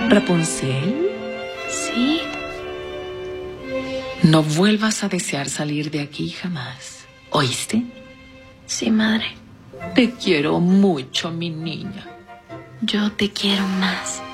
Rapunzel, ¿Sí? no vuelvas a desear salir de aquí jamás. ¿Oíste? Sí, madre. Te quiero mucho, mi niña. Yo te quiero más.